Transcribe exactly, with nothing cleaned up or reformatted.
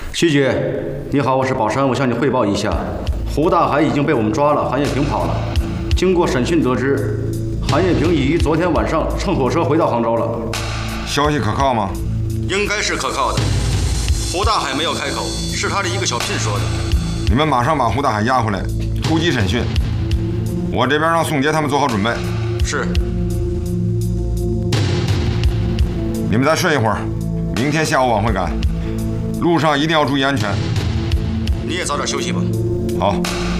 徐局，你好，我是宝山，我向你汇报一下，胡大海已经被我们抓了，韩艳平跑了。经过审讯得知，韩艳平已于昨天晚上乘火车回到杭州了。 消息可靠吗？ 应该是可靠的。胡大海没有开口，是他的一个小聘说的。 你们马上把胡大海押回来，突击审讯。我这边让宋杰他们做好准备。 是。 你们再睡一会儿，明天下午往回赶。路上一定要注意安全。 你也早点休息吧。 好。